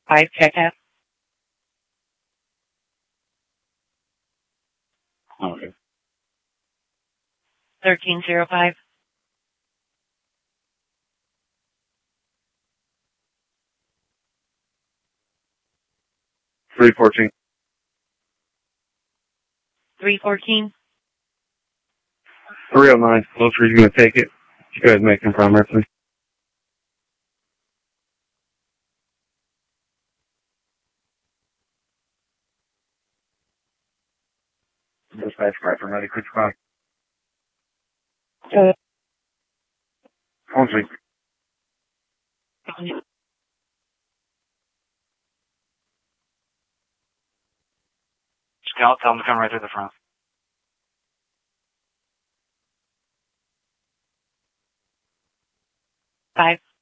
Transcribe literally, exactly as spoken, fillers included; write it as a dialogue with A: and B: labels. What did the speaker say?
A: Five, check out.
B: Okay.
A: Thirteen zero five.
B: Three fourteen.
A: Three fourteen.
B: Three oh nine. Closer, you gonna take it? You guys make some progress. Dispatch right from ready, quick spot.
A: Uh,
B: Phone sync. Scout, tell them to come right through the front.
A: Five.